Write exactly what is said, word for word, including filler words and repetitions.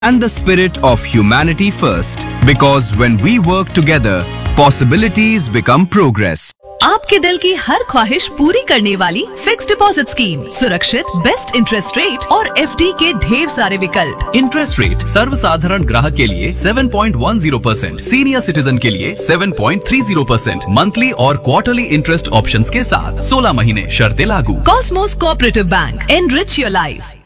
and the spirit of humanity first. Because when we work together, possibilities become progress. आपके दिल की हर ख्वाहिश पूरी करने वाली फिक्स डिपॉजिट स्कीम, सुरक्षित, बेस्ट इंटरेस्ट रेट और एफडी के ढेर सारे विकल्प। इंटरेस्ट रेट सर्वसाधारण ग्राहक के लिए सात पॉइंट एक शून्य परसेंट, सीनियर सिटीजन के लिए सात पॉइंट तीन शून्य परसेंट, मंथली और क्वार्टरली इंटरेस्ट ऑप्शंस के साथ सोलह महीने शर्तें लागू। Cosmos cooperative bank, enrich your life.